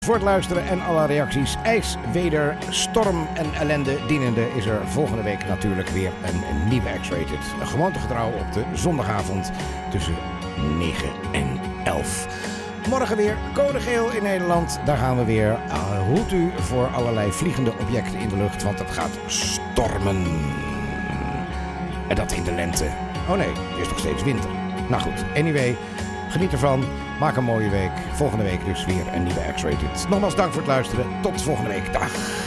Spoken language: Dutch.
Voor het luisteren en alle reacties, ijs, weder, storm en ellende dienende is er volgende week natuurlijk weer een nieuwe X-Rated. Gewoontegetrouw op de zondagavond tussen 9 en 11. Morgen weer code geel in Nederland. Daar gaan we weer. Hoed u voor allerlei vliegende objecten in de lucht, want het gaat stormen. En dat in de lente. Oh nee, het is nog steeds winter. Nou goed, anyway, geniet ervan. Maak een mooie week. Volgende week dus weer een nieuwe X-Rated. Nogmaals dank voor het luisteren. Tot volgende week. Dag.